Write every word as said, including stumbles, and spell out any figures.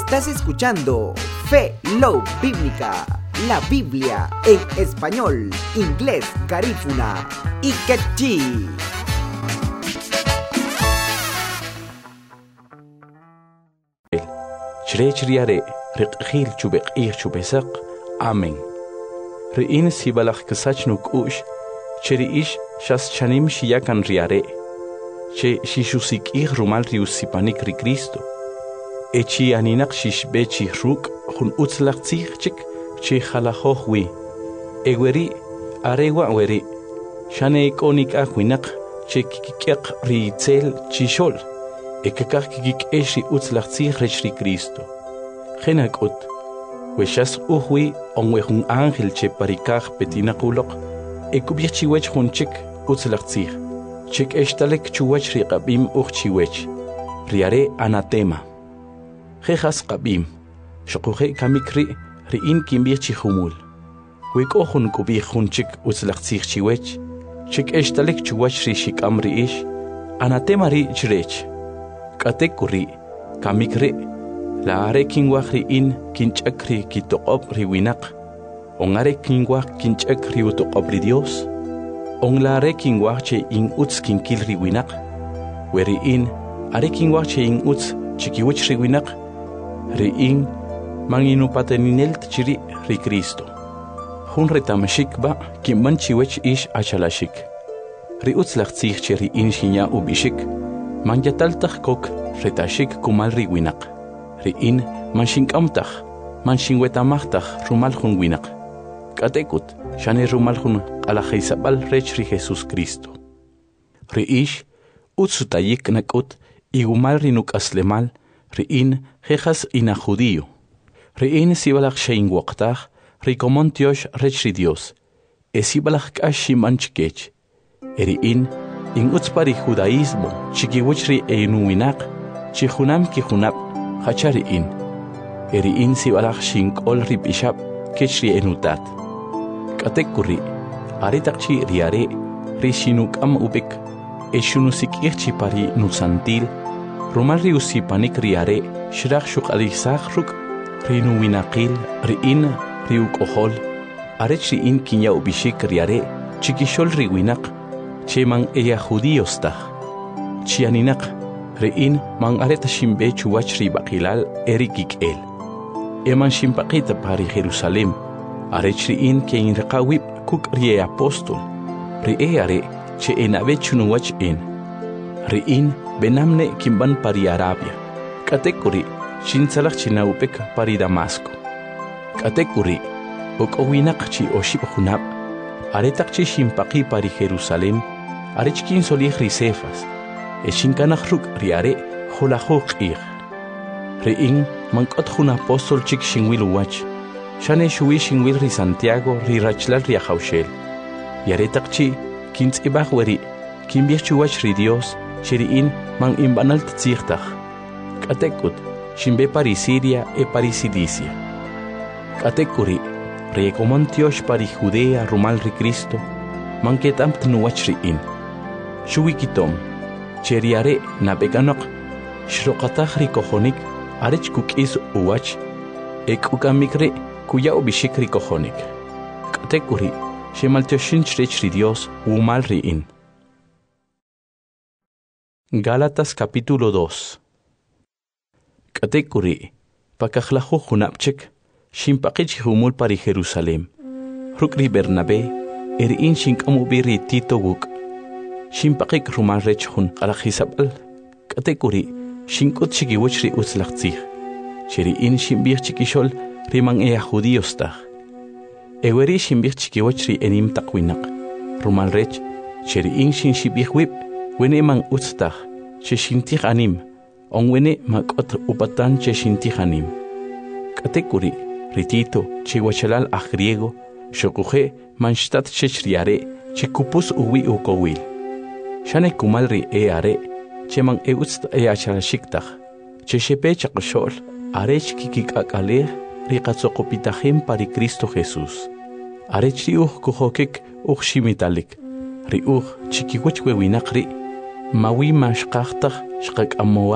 Estás escuchando Fe Love Bíblica, la Biblia en español, inglés, garífuna y quechí. Chrechiare riqhil chubek ir chubesak. Amen. Rein sibalak kasachnuk ush, cheriish shas chanim shiyakan riare. Che shishusik ir rumal riusipanik ri Cristo. Echi aninak shishbechi ruk hun utzlak tzirchik che halahohwi. Egweri arewa weri. Shane ikonik akwinak che kikik ri tzel chishol. Ekakak kikik eshi utzlak tzirch ri Cristo. Genak ut. Weshas uhwi onwe hun ángel che parikaj petina kulok. Ekubichi wech hun chik utzlak tzir. Chik eshtalek chuwach ri qabim uchchiwech. Riare anatema. Jejas qabim. Shokuje kamikri riin kimbichi humul. Wek ohun kubi hun chik utzlak tzir chiwech. Chik eshtalek chuwach ri shik amri ish. Anatema ri chirech. Katekuri kamikri. La are kingwak ri in kinchakri kitoqob ri winak. On are kingwak kinchakri utoqob ri Dios. On la are kingwak che in uts kinkil ri winak. Weri in are kingwak che in uts chikiwich ri winak. Ri in manginu pateninelt chiri ri Cristo. Hun retamashik ba kimban chiwech ish achalashik. Ri uts lachtzich che ri in shinya ubishik. Manjataltach kok retashik kumal ri winak. Riin manshinkamtach, manshinwetamachtaj rumalhun winak. Katekut, shane rumalhun alajeisabal rech ri Jesus Cristo. Riish, utsutayik nakut, igumal rinuk aslemal, riin jejas ina judío. Riin sibalach shein waktaj, rikomontiosh rech ri Dios. Esibalach kashi manchkech. Eriin, in utspari judaísmo, chikiwich ri einuwinak, chihunam kihunap, Hachari in. Eri in si balak shink ol rib ishab kechri enutat. Katekuri. Aritakchi riare. Rishinuk am ubik. Eshunusik irchi pari nusantil. Rumal riusi panik riare. Shirach shuk alisach ruk. Rinu winakil. Riin riuk ohol. Arechri in kinya ubishik riare. Chikishol riwinak. Cheman eya judíostach. Chianinak. Rein man areta shimbe chuwach ri bakilal erikik el. Eman shimpaqita pari Jerusalem. Arechri in ke in reqawib kuk rie apostol. Ri are che enabe chunuwach in. Rein benamne kimban pari Arabia. Katekuri shinsalach chinaupek pari Damasco. Katekuri okowinak chi oshib hunab. Aretak chi shimpaqi pari Jerusalem. Arechkin solih ri Cefas. Eshinkanach ruk riare holahok ir. Rein mankot hun apostol chik shinwil wach. Shane shui shinwil ri Santiago ri rachlal ri haushel. Yaretakchi kins ibach weri. Kimbiach wach ri Dios shiriin man imbanal tzirtach. Katekut shimbe pari Siria e pari Cilicia. Katekuri rekomontiosh pari Judea rumal ri Cristo. Manketampt nuwach ri in. Shui kitom. Cheriare nabeganok, shroqataj rikojonik, arech kukis uwach, ekukamikre kuya ubishik rikojonik. Katekuri, shemaltioshin chrech ri Dios umal riin. Gálatas capítulo dos. Katekuri, pakajlajo junapchek, shimpakich humul pari Jerusalem. Rukri Bernabé, erin shinkamubiri Tito wuk. Shimpaqik rumal rech hun alajisabal. Katekuri, shinkut chikiwich ri utzlaktzih. Chiri in shimbich chikishol riman ea judíostach. Eweri shimbich chikiwich ri enim takwinak. Rumal rech, chiri in shin shibich wip, wene man utztach, che shintich anim, on wene makot upatan che shintich anim. Katekuri, ritito, chiwachalal a griego, shokuje manshtat chechriare, chikupus uwi ukowil. Shane kumalri e are, cheman e utst e achalashiktaj, che shepe chakshol, arech kikik akale, riqatzokopitajem pari Cristo Jesús. Arech riuj kuhokik uj shimitalik, riuj chikiwich wewinakri, mawi mashqajtaj shqak amoa